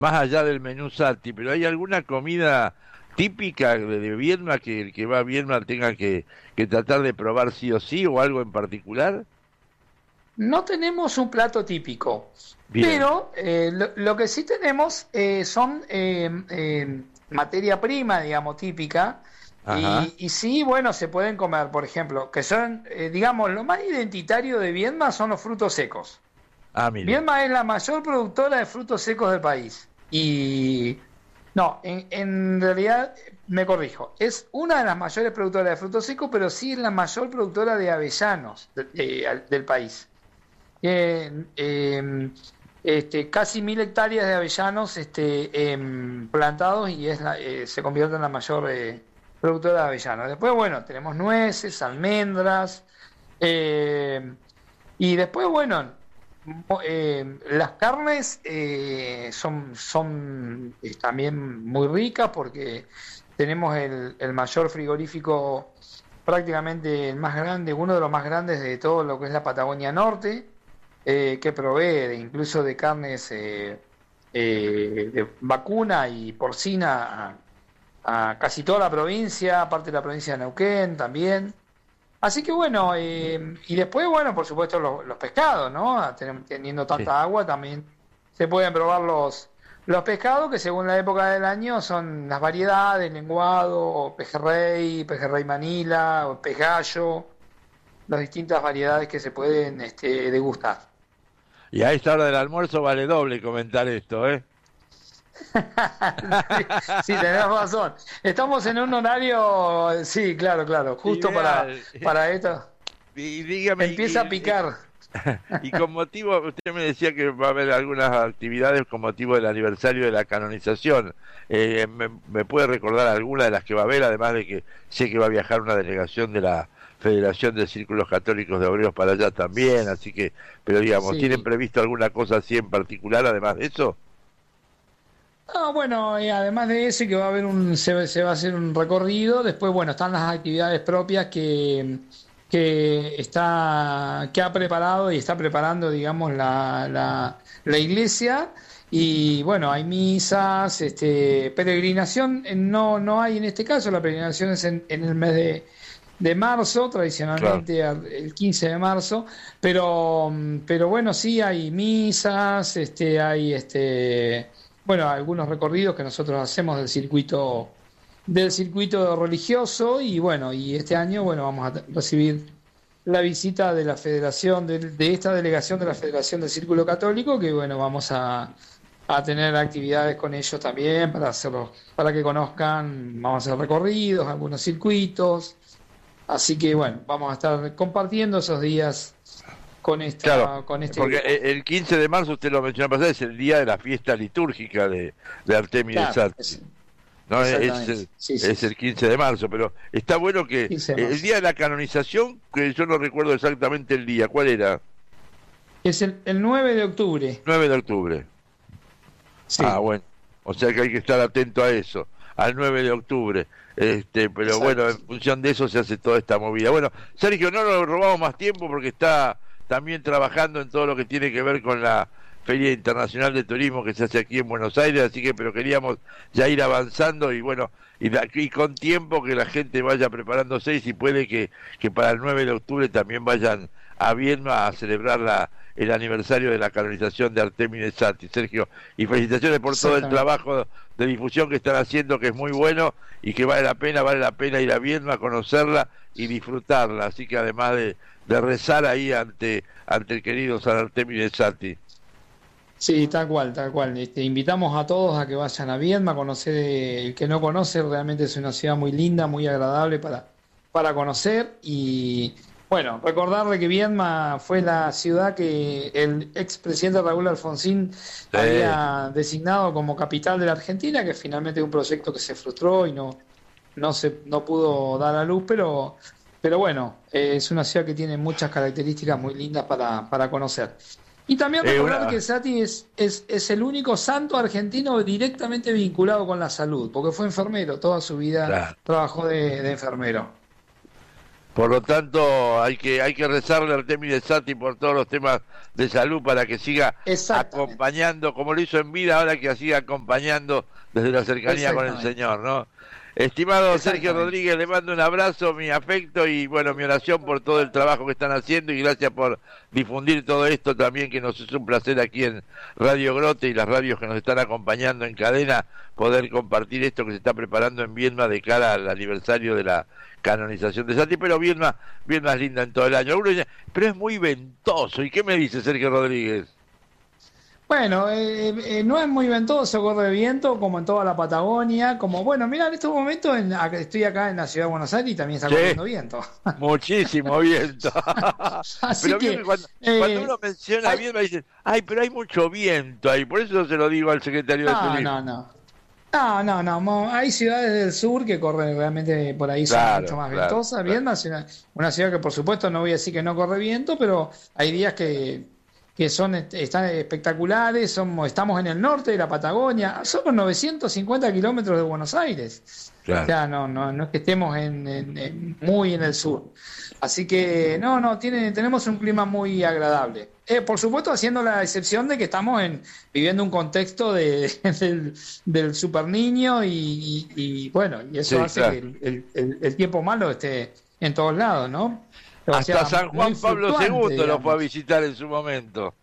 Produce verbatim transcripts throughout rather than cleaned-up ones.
más allá del menú Sati, pero ¿hay alguna comida típica de, de Viedma que el que va a Viedma tenga que, que tratar de probar sí o sí o algo en particular? No tenemos un plato típico, Bien, pero eh, lo, lo que sí tenemos eh, son eh, eh, materia prima, digamos, típica. ajá, Y, y sí, bueno, se pueden comer, por ejemplo, que son, eh, digamos, lo más identitario de Viedma son los frutos secos. ah, mire, Viedma es la mayor productora de frutos secos del país. Y no, en, en realidad me corrijo, es una de las mayores productoras de frutos secos, pero sí es la mayor productora de avellanos de- de- del país. Eh, eh, este, casi mil hectáreas de avellanos este, em, plantados y es la- eh, se convierte en la mayor eh, productora de avellanos. Después, bueno, tenemos nueces, almendras, eh, y después, bueno, mo- eh, las carnes eh, son, son eh, también muy ricas porque tenemos el, el mayor frigorífico, prácticamente el más grande, uno de los más grandes de todo lo que es la Patagonia Norte, eh, que provee de- incluso de carnes eh, eh, de vacuna y porcina a, a casi toda la provincia, aparte de la provincia de Neuquén también. Así que bueno, eh, y después, bueno, por supuesto los, los pescados, ¿no? A tener- Teniendo sí. tanta agua también se pueden probar los, los pescados que según la época del año son las variedades, lenguado, o pejerrey, pejerrey manila, o pejallo, las distintas variedades que se pueden este, degustar. Y a esta hora del almuerzo vale doble comentar esto, ¿eh? Sí, sí, tenés razón. Estamos en un horario, sí, claro, claro, justo para, Ideal. para esto. Y dígame, y, Empieza a y- picar. y con motivo, usted me decía que va a haber algunas actividades con motivo del aniversario de la canonización. Eh, me, me puede recordar alguna de las que va a haber, además de que sé que va a viajar una delegación de la Federación de Círculos Católicos de Obreros para allá también, así que, pero digamos, ¿tienen Sí. previsto alguna cosa así en particular además de eso? Ah, bueno, y además de eso, que va a haber un, se, se va a hacer un recorrido. Después, bueno, están las actividades propias que, que está, que ha preparado y está preparando, digamos, la, la, la iglesia. Y bueno, hay misas, este, peregrinación, eh, no, no hay en este caso, la peregrinación es en, en el mes de, de marzo, Claro. tradicionalmente al- el quince de marzo, pero, mm, pero bueno, sí hay misas, este, hay este, bueno, algunos recorridos que nosotros hacemos del circuito, del circuito religioso, y bueno, y este año, bueno, vamos a te- recibir la visita de la Federación, de, de esta delegación de la Federación del Círculo Católico, que bueno, vamos a, a tener actividades con ellos también para hacerlos, para que conozcan, vamos a hacer recorridos, algunos circuitos. Así que bueno, vamos a estar compartiendo esos días con Claro, esta, con este porque grupo. e- el quince de marzo, usted lo mencionó pasado, es el día de la fiesta litúrgica de, de Artemides Claro, Sarti. es- No, es, exactamente. el- Sí, sí, es sí. el quince de marzo, pero está bueno que eh, quince de el marzo. día de la canonización, que yo no recuerdo exactamente el día, ¿cuál era? Es el, el nueve de octubre. Nueve de octubre. Ah, Sí, bueno, o sea que hay que estar atento a eso, al nueve de octubre. Este, pero bueno, exacto. en función de eso se hace toda esta movida. Bueno, Sergio, no nos robamos más tiempo porque está también trabajando en todo lo que tiene que ver con la Feria Internacional de Turismo que se hace aquí en Buenos Aires, así que pero queríamos ya ir avanzando y bueno, y, de aquí con tiempo que la gente vaya preparándose y si puede que, que para el nueve de octubre también vayan a Viedma a celebrar la, el aniversario de la canonización de Artemides Sati. Sergio, y felicitaciones por todo el Exactamente. trabajo de difusión que están haciendo, que es muy bueno y que vale la pena, vale la pena ir a Viedma, conocerla y disfrutarla. Así que además de, de rezar ahí ante, ante el querido San Artemides Sati. Sí, tal cual, tal cual. Este, invitamos a todos a que vayan a Viedma a conocer, eh, el que no conoce, realmente es una ciudad muy linda, muy agradable para, para conocer. Y bueno, recordarle que Viedma fue la ciudad que el expresidente Raúl Alfonsín Sí, había designado como capital de la Argentina, que finalmente es un proyecto que se frustró y no, no se, no pudo dar a luz, pero, pero bueno, eh, es una ciudad que tiene muchas características muy lindas para, para conocer. Y también eh, recordar que una, Sati es, es, es el único santo argentino directamente vinculado con la salud, porque fue enfermero, toda su vida claro. trabajó de, de enfermero. Por lo tanto, hay que hay que rezarle a Artemide Satti por todos los temas de salud para que siga acompañando, como lo hizo en vida, ahora que siga acompañando desde la cercanía con el Señor, ¿no? Estimado Sergio Rodríguez, le mando un abrazo, mi afecto y bueno, mi oración por todo el trabajo que están haciendo y gracias por difundir todo esto también, que nos es un placer aquí en Radio Grote y las radios que nos están acompañando en cadena, poder compartir esto que se está preparando en Viedma de cara al aniversario de la canonización de Satti, pero Viedma, Viedma es linda en todo el año. Uno dice, pero es muy ventoso. ¿Y qué me dice Sergio Rodríguez? Bueno, eh, eh, no es muy ventoso, corre viento, como en toda la Patagonia, como, bueno, mira, en estos momentos en, estoy acá en la ciudad de Buenos Aires y también está sí, corriendo viento. Muchísimo viento. Así pero que, cuando, eh, cuando uno menciona hay, viento, me dicen, ay, pero hay mucho viento ahí, por eso se lo digo al secretario no, de Turismo. No, no, no. No, no, no, hay ciudades del sur que corren realmente por ahí, son claro, mucho más claro, ventosas. claro. Viedma es una, una ciudad que por supuesto no voy a decir que no corre viento, pero hay días que... que son están espectaculares, somos, estamos en el norte de la Patagonia, somos novecientos cincuenta kilómetros de Buenos Aires, claro. O sea, no, no, no es que estemos en, en, en, muy en el sur, así que no, no, tiene, tenemos un clima muy agradable, eh, por supuesto haciendo la excepción de que estamos en, viviendo un contexto de, del, del super niño y, y, y bueno, y eso sí, hace claro. que el, el, el tiempo malo esté en todos lados, ¿no? O Hasta sea, San Juan Pablo segundo lo fue a visitar en su momento.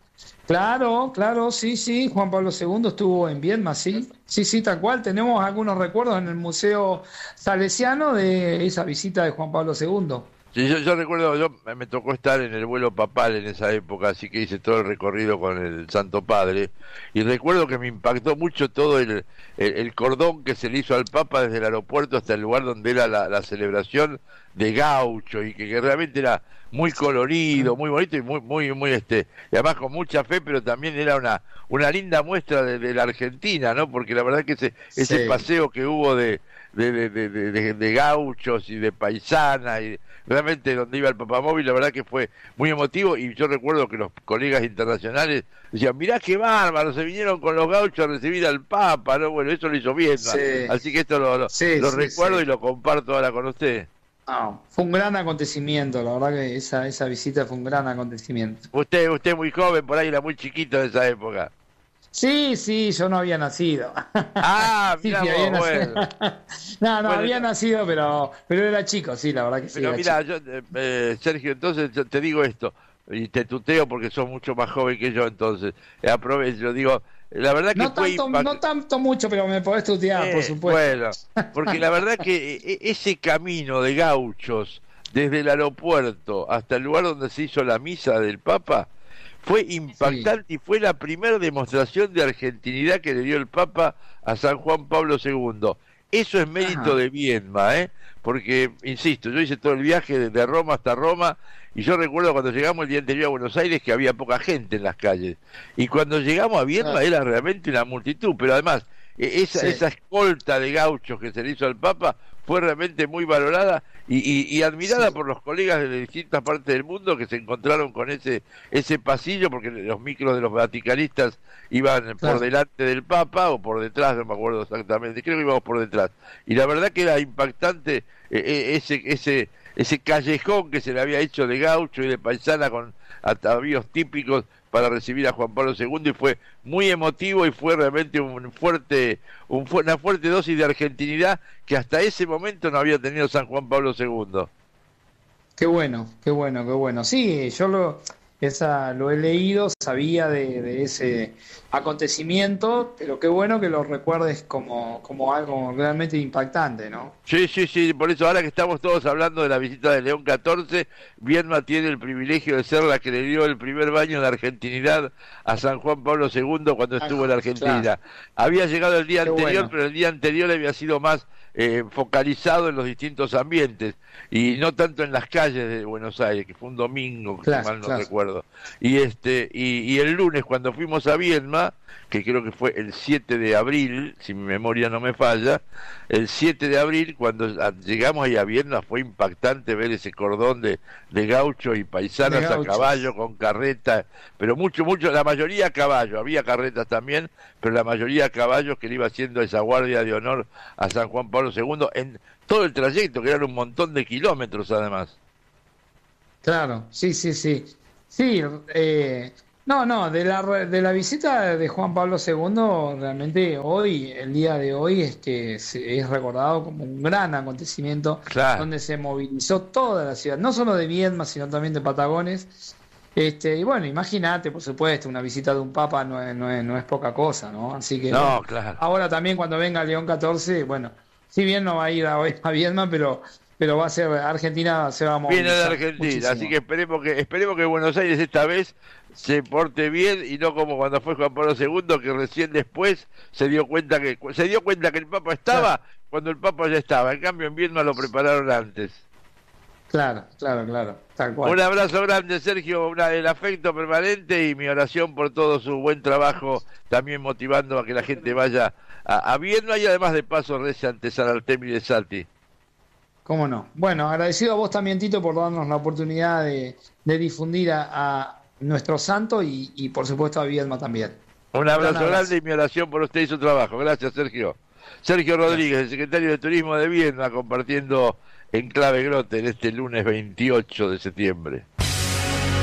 Claro, claro, sí, sí, Juan Pablo segundo estuvo en Viedma, sí, sí, sí, tal cual. Tenemos algunos recuerdos en el Museo Salesiano de esa visita de Juan Pablo segundo. Sí, yo, yo recuerdo, yo me tocó estar en el vuelo papal en esa época, así que hice todo el recorrido con el Santo Padre, y recuerdo que me impactó mucho todo el, el, el cordón que se le hizo al Papa desde el aeropuerto hasta el lugar donde era la, la celebración de gaucho, y que, que realmente era muy colorido, muy bonito y muy, muy, muy este, y además con mucha fe, pero también era una, una linda muestra de, de la Argentina, ¿no? Porque la verdad que ese, sí. ese paseo que hubo de De, de, de, de, de gauchos y de paisana y realmente donde iba el papamóvil, la verdad que fue muy emotivo, y yo recuerdo que los colegas internacionales decían, mirá qué bárbaro, se vinieron con los gauchos a recibir al Papa, ¿no? Bueno, eso lo hizo bien, ¿no? Sí. Así que esto lo, lo, sí, lo sí, recuerdo sí. y lo comparto ahora con usted. No, fue un gran acontecimiento, la verdad que esa, esa visita fue un gran acontecimiento. Usted, usted muy joven, por ahí era muy chiquito en esa época. Sí, sí, yo no había nacido. Ah, sí, mirá sí, vos, había bueno. No, no, bueno, había no. nacido, pero pero era chico, sí, la verdad que sí. Pero mira, yo, eh, Sergio, entonces yo te digo esto, y te tuteo porque sos mucho más joven que yo, entonces, eh, aprovecho, digo, la verdad que no fue tanto, impact... no tanto mucho, pero me podés tutear, eh, por supuesto. Bueno, porque la verdad que ese camino de gauchos, desde el aeropuerto hasta el lugar donde se hizo la misa del Papa, fue impactante sí. y fue la primera demostración de argentinidad que le dio el Papa a San Juan Pablo segundo. Eso es mérito Ajá. de Viedma, ¿eh? Porque, insisto, yo hice todo el viaje desde Roma hasta Roma, y yo recuerdo cuando llegamos el día anterior a Buenos Aires que había poca gente en las calles. Y cuando llegamos a Viedma ah. era realmente una multitud, pero además esa, sí. esa escolta de gauchos que se le hizo al Papa fue realmente muy valorada y, y, y admirada sí. por los colegas de distintas partes del mundo que se encontraron con ese ese pasillo, porque los micros de los vaticanistas iban claro. por delante del Papa o por detrás, no me acuerdo exactamente, creo que íbamos por detrás, y la verdad que era impactante eh, ese ese ese callejón que se le había hecho de gaucho y de paisana con atavíos típicos para recibir a Juan Pablo segundo, y fue muy emotivo y fue realmente un fuerte, un, una fuerte dosis de argentinidad que hasta ese momento no había tenido San Juan Pablo segundo. Qué bueno, qué bueno, qué bueno. Sí, yo lo, esa, lo he leído, sabía de, de ese acontecimiento, pero qué bueno que lo recuerdes como, como algo realmente impactante, ¿no? Sí, sí, sí, por eso ahora que estamos todos hablando de la visita de León catorce, Viedma tiene el privilegio de ser la que le dio el primer baño de argentinidad a San Juan Pablo segundo cuando estuvo ah, en Argentina. Claro. Había llegado el día qué anterior, bueno. pero el día anterior había sido más eh, focalizado en los distintos ambientes y no tanto en las calles de Buenos Aires, que fue un domingo, claro, si mal no claro. recuerdo. acuerdo. Y este y, y el lunes cuando fuimos a Viedma, que creo que fue el siete de abril, si mi memoria no me falla, el siete de abril, cuando llegamos ahí a Viedma, fue impactante ver ese cordón de, de gauchos y paisanas a caballo, con carretas, pero mucho, mucho, la mayoría a caballo, había carretas también, pero la mayoría a caballos, que le iba haciendo esa guardia de honor a San Juan Pablo segundo en todo el trayecto, que eran un montón de kilómetros además. Claro, sí, sí, sí. Sí, eh, no, no, de la, re- de la visita de Juan Pablo segundo, realmente hoy, el día de hoy, es que se- es recordado como un gran acontecimiento Claro. donde se movilizó toda la ciudad, no solo de Viedma, sino también de Patagones. Este, y bueno, imagínate, por supuesto, una visita de un papa no es, no es, no es poca cosa, ¿no? Así que bueno, No, claro. ahora también cuando venga León catorce, bueno, si bien no va a ir a, a Viedma, pero, pero va a ser, Argentina se va a Viene de movilizar Argentina, así muchísimo. que esperemos que esperemos que Buenos Aires esta vez se porte bien y no como cuando fue Juan Pablo segundo, que recién después se dio cuenta que se dio cuenta que el Papa Claro, estaba cuando el Papa ya estaba. En cambio en Viedma lo prepararon antes. claro, claro, claro, tal Un cual. abrazo grande, Sergio, una- el afecto permanente y mi oración por todo su buen trabajo, también motivando a que la gente vaya a, a Viedma y además de paso rece ante San Artemio de Salti. ¿Cómo no? Bueno, agradecido a vos también, Tito, por darnos la oportunidad de, de difundir a, a nuestro santo y, y, por supuesto, a Viedma también. Un Gran abrazo grande abrazo. y mi oración por usted y su trabajo. Gracias, Sergio. Sergio Gracias. Rodríguez, el secretario de Turismo de Viedma, compartiendo en Clave Grote en este lunes veintiocho de septiembre.